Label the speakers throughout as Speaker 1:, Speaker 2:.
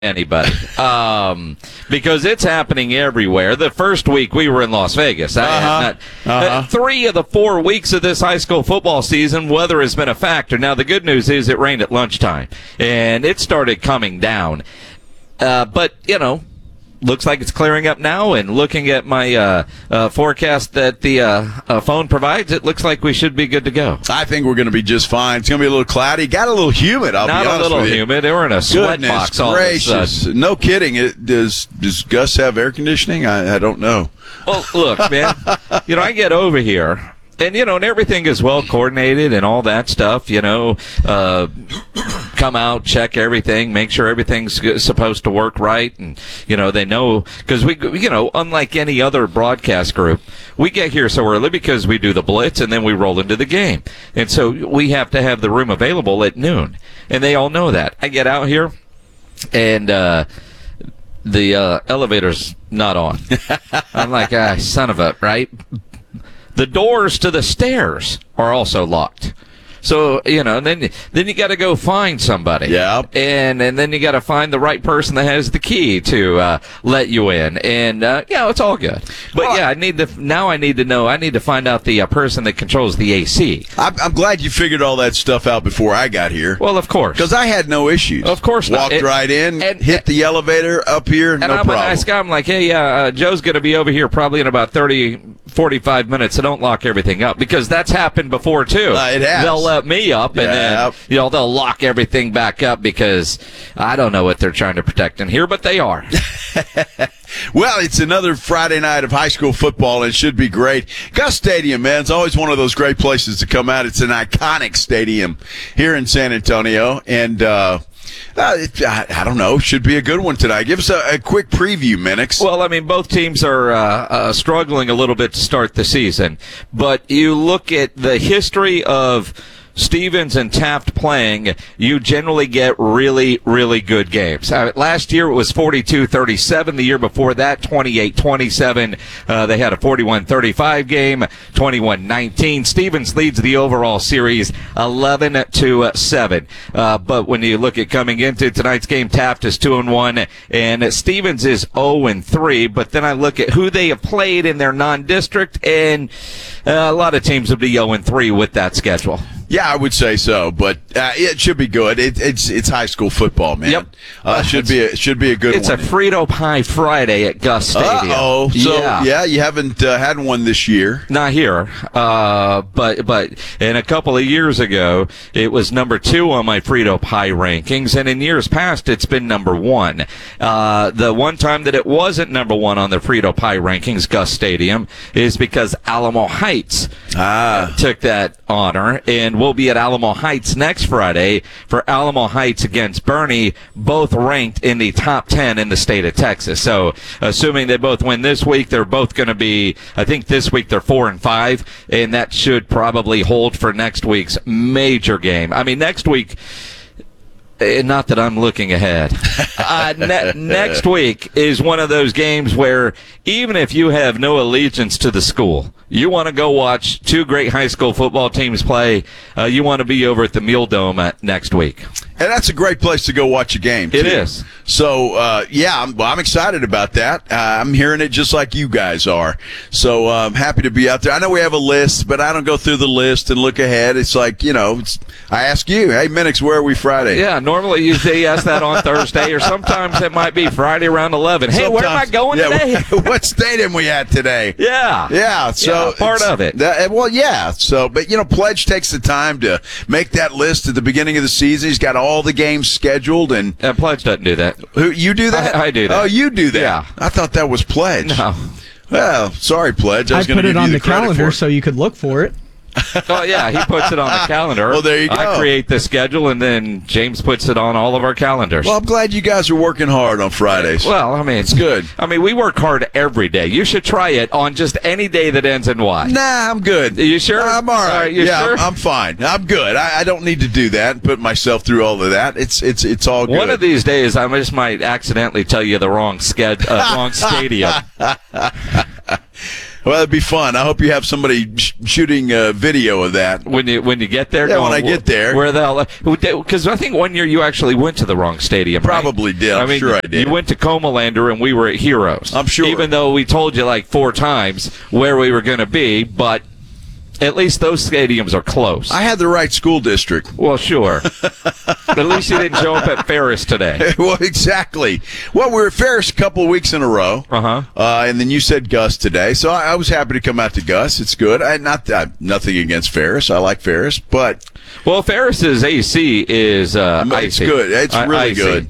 Speaker 1: anybody because it's happening everywhere. The first week we were in Las Vegas. 3 of the 4 weeks of this high school football season, weather has been a factor. Now, the good news is it rained at lunchtime, and it started coming down. But, looks like it's clearing up now, and looking at my forecast that the phone provides, it looks like we should be good to go.
Speaker 2: I think we're going to be just fine. It's going to be a little cloudy. Got a little humid, I'll be honest with you.
Speaker 1: Not a little humid. They were in a sweat box all of a sudden.
Speaker 2: No kidding. Does Gus have air conditioning? I don't know.
Speaker 1: Well, look, man, I get over here. And, and everything is well coordinated and all that stuff, come out, check everything, make sure everything's supposed to work right. And, they know, because we, unlike any other broadcast group, we get here so early because we do the blitz and then we roll into the game. And so we have to have the room available at noon. And they all know that. I get out here and, the elevator's not on. I'm like, son of a, right? The doors to the stairs are also locked. So, and then you got to go find somebody. Yeah. And then you got to find the right person that has the key to let you in. And, it's all good. But, I need to know. I need to find out the person that controls the AC.
Speaker 2: I'm glad you figured all that stuff out before I got here.
Speaker 1: Well, of course.
Speaker 2: Because I had no issues.
Speaker 1: Of course not.
Speaker 2: Walked right in, hit the elevator up here, no problem. And I'm a nice
Speaker 1: guy. I'm like, hey, Joe's going to be over here probably in about 45 minutes, so don't lock everything up. Because that's happened before, too.
Speaker 2: It has.
Speaker 1: They'll let me up, and then they'll lock everything back up because I don't know what they're trying to protect in here, but they are.
Speaker 2: Well, it's another Friday night of high school football, and it should be great. Gus Stadium, man, it's always one of those great places to come out. It's an iconic stadium here in San Antonio, and I don't know. Should be a good one tonight. Give us a quick preview, Minix.
Speaker 1: Well, both teams are struggling a little bit to start the season, but you look at the history of Stevens and Taft playing, you generally get really, really good games. Last year it was 42-37. The year before that, 28-27. They had a 41-35 game, 21-19. Stevens leads the overall series 11-7. But when you look at coming into tonight's game, Taft is 2-1, and Stevens is 0-3. But then I look at who they have played in their non-district, and a lot of teams will be 0-3 with that schedule.
Speaker 2: Yeah, I would say so, but it should be good. It's high school football, man.
Speaker 1: Yep.
Speaker 2: Should be a good one.
Speaker 1: It's a Frito Pie Friday at Gus Stadium.
Speaker 2: Uh-oh. So, you haven't had one this year.
Speaker 1: Not here. But in a couple of years ago, it was number 2 on my Frito Pie rankings, and in years past, it's been number 1. The one time that it wasn't number 1 on the Frito Pie rankings, Gus Stadium, is because Alamo Heights took that honor, and we'll be at Alamo Heights next Friday for Alamo Heights against Bernie, both ranked in the top 10 in the state of Texas. So, assuming they both win this week, they're both going to be, I think this week they're 4-5, and that should probably hold for next week's major game. Next week, not that I'm looking ahead. Next week is one of those games where even if you have no allegiance to the school, you want to go watch 2 great high school football teams play, you want to be over at the Mule Dome next week.
Speaker 2: And that's a great place to go watch a game, too.
Speaker 1: It is.
Speaker 2: So, I'm excited about that. I'm hearing it just like you guys are. So, I'm happy to be out there. I know we have a list, but I don't go through the list and look ahead. It's like, I ask you, hey, Minix, where are we Friday?
Speaker 1: Yeah, normally they ask that on Thursday, or sometimes it might be Friday around 11. Hey, where am I going today?
Speaker 2: What stadium we at today?
Speaker 1: Yeah.
Speaker 2: Yeah, so
Speaker 1: part of it.
Speaker 2: But Pledge takes the time to make that list at the beginning of the season. He's got all the games scheduled, and
Speaker 1: Pledge doesn't do that.
Speaker 2: Who, you do that?
Speaker 1: I do that.
Speaker 2: Oh, you do that?
Speaker 1: Yeah.
Speaker 2: I thought that was Pledge.
Speaker 1: No.
Speaker 2: Well, sorry, Pledge.
Speaker 3: I put it on the calendar so you could look for it.
Speaker 1: Oh, yeah, he puts it on the calendar.
Speaker 2: Well, there you go.
Speaker 1: I create the schedule, and then James puts it on all of our calendars.
Speaker 2: Well, I'm glad you guys are working hard on Fridays.
Speaker 1: Well,
Speaker 2: it's good.
Speaker 1: We work hard every day. You should try it on just any day that ends in Y.
Speaker 2: Nah, I'm good.
Speaker 1: Are you sure?
Speaker 2: I'm all right.
Speaker 1: You sure?
Speaker 2: I'm fine. I'm good. I don't need to do that and put myself through all of that. It's all good.
Speaker 1: One of these days, I just might accidentally tell you the wrong stadium.
Speaker 2: Well, it'd be fun. I hope you have somebody shooting a video of that.
Speaker 1: When you get there?
Speaker 2: Yeah, when I get there.
Speaker 1: Where because I think one year you actually went to the wrong stadium, right?
Speaker 2: Probably did. I'm sure I did.
Speaker 1: You went to Comalander, and we were at Heroes.
Speaker 2: I'm sure.
Speaker 1: Even though we told you like 4 times where we were going to be, but at least those stadiums are close.
Speaker 2: I had the right school district.
Speaker 1: Well, sure. At least you didn't show up at Ferris today.
Speaker 2: Well, exactly. Well, we were at Ferris a couple of weeks in a row. And then you said Gus today. So I was happy to come out to Gus. It's good. Nothing against Ferris. I like Ferris. But
Speaker 1: well, Ferris's AC is
Speaker 2: it's
Speaker 1: icy.
Speaker 2: good. It's really
Speaker 1: icy.
Speaker 2: good.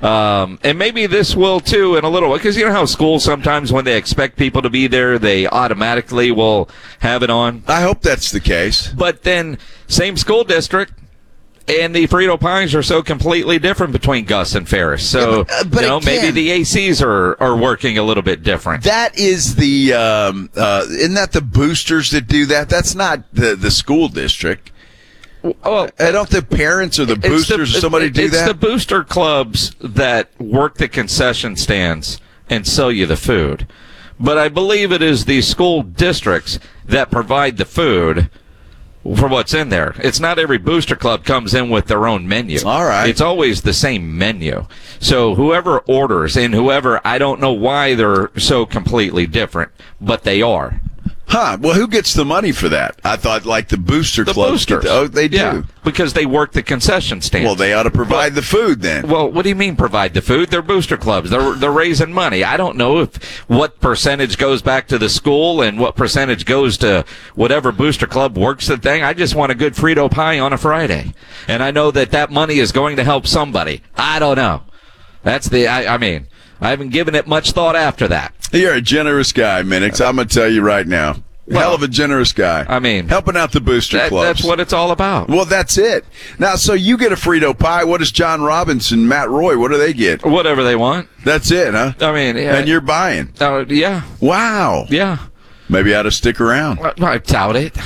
Speaker 1: And maybe this will too in a little while, because you know how schools sometimes when they expect people to be there, they automatically will have it on.
Speaker 2: I hope that's the case.
Speaker 1: But then same school district, and the Frito Pies are so completely different between Gus and Ferris. So
Speaker 2: but
Speaker 1: maybe the ACs are working a little bit different.
Speaker 2: That is the isn't that the boosters that do that? That's not the school district.
Speaker 1: Well,
Speaker 2: I don't the parents or the boosters or somebody do that?
Speaker 1: It's the booster clubs that work the concession stands and sell you the food. But I believe it is the school districts that provide the food for what's in there. It's not every booster club comes in with their own menu.
Speaker 2: All right.
Speaker 1: It's always the same menu. So whoever orders and whoever, I don't know why they're so completely different, but they are.
Speaker 2: Huh. Well, who gets the money for that? I thought like the booster clubs.
Speaker 1: Boosters.
Speaker 2: Oh, they do.
Speaker 1: Yeah, because they work the concession stand.
Speaker 2: Well, they ought to provide the food then.
Speaker 1: Well, what do you mean provide the food? They're booster clubs. They're raising money. I don't know what percentage goes back to the school and what percentage goes to whatever booster club works the thing. I just want a good Frito pie on a Friday. And I know that money is going to help somebody. I don't know. That's I mean, I haven't given it much thought after that.
Speaker 2: You're a generous guy, Minix. I'm going to tell you right now. Hell of a generous guy.
Speaker 1: I mean,
Speaker 2: helping out the booster clubs.
Speaker 1: That's what it's all about.
Speaker 2: Well, that's it. Now, so you get a Frito pie. What does John Robinson, Matt Roy, what do they get?
Speaker 1: Whatever they want.
Speaker 2: That's it, huh?
Speaker 1: I mean, yeah.
Speaker 2: And you're buying?
Speaker 1: Yeah.
Speaker 2: Wow.
Speaker 1: Yeah.
Speaker 2: Maybe I ought to stick around.
Speaker 1: I doubt it.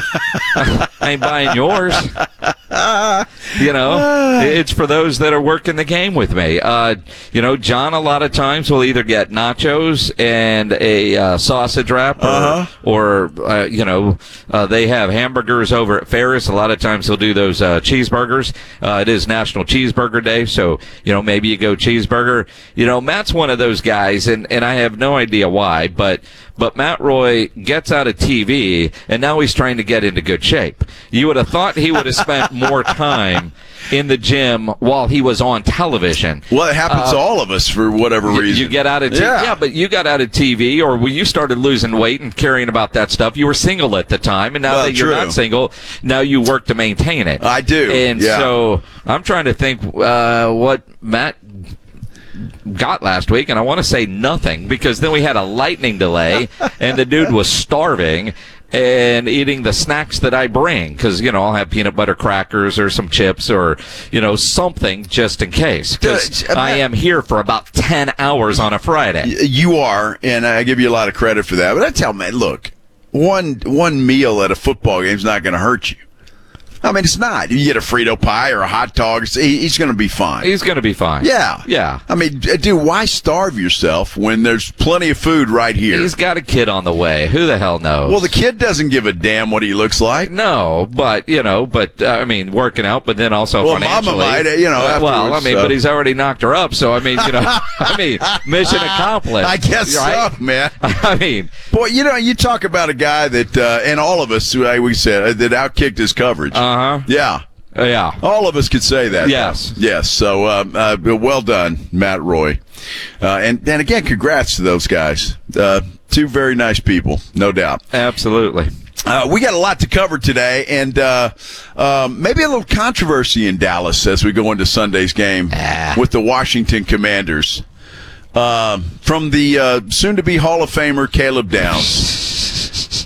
Speaker 1: I ain't buying yours. It's for those that are working the game with me. John a lot of times will either get nachos and a sausage wrap, or they have hamburgers over at Ferris. A lot of times he'll do those cheeseburgers. It is National Cheeseburger Day, so maybe you go cheeseburger. Matt's one of those guys, and I have no idea why, but Matt Roy gets out of TV, and now he's trying to get into good shape. You would have thought he would have spent more time in the gym while he was on television.
Speaker 2: Well, it happens to all of us for whatever reason.
Speaker 1: You get out of TV. Yeah, but you got out of TV, or when you started losing weight and caring about that stuff, you were single at the time, and now that you're not single, now you work to maintain it.
Speaker 2: I do.
Speaker 1: And so I'm trying to think what Matt got last week, and I want to say nothing, because then we had a lightning delay and the dude was starving and eating the snacks that I bring, because I'll have peanut butter crackers or some chips or something just in case, because I am here for about 10 hours on a Friday.
Speaker 2: You are, and I give you a lot of credit for that, but I tell man, look, one meal at a football game is not going to hurt you. I mean, it's not. You get a Frito pie or a hot dog, he's going to be fine.
Speaker 1: He's going to be fine.
Speaker 2: Yeah.
Speaker 1: Yeah.
Speaker 2: I mean, dude, why starve yourself when there's plenty of food right here?
Speaker 1: He's got a kid on the way. Who the hell knows?
Speaker 2: Well, the kid doesn't give a damn what he looks like.
Speaker 1: No, but, I mean, working out, but then also financially.
Speaker 2: Mama might, afterwards,
Speaker 1: but he's already knocked her up, so, I mean, mission accomplished.
Speaker 2: I guess
Speaker 1: right?
Speaker 2: so, man.
Speaker 1: I mean.
Speaker 2: Boy, you talk about a guy that, and all of us, like we said, that outkicked his coverage. Yeah.
Speaker 1: Yeah.
Speaker 2: All of us could say that.
Speaker 1: Yes.
Speaker 2: Though. Yes. So, well done, Matt Roy. And again, congrats to those guys. Two very nice people, no doubt.
Speaker 1: Absolutely.
Speaker 2: We got a lot to cover today, and maybe a little controversy in Dallas as we go into Sunday's game with the Washington Commanders. From the soon-to-be Hall of Famer Caleb Downs.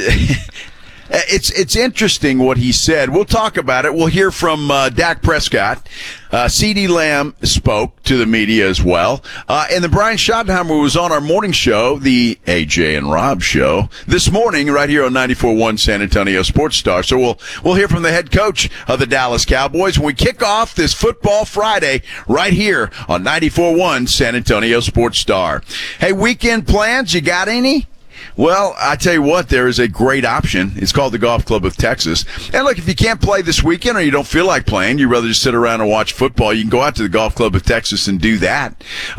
Speaker 2: It's interesting what he said. We'll talk about it. We'll hear from Dak Prescott. CeeDee Lamb spoke to the media as well. And then Brian Schottenheimer was on our morning show, the AJ and Rob show, this morning right here on 94.1 San Antonio Sports Star. So we'll hear from the head coach of the Dallas Cowboys when we kick off this Football Friday right here on 94.1 San Antonio Sports Star. Hey, weekend plans, you got any? Well, I tell you what, there is a great option. It's called the Golf Club of Texas. And look, if you can't play this weekend or you don't feel like playing, you'd rather just sit around and watch football, you can go out to the Golf Club of Texas and do that.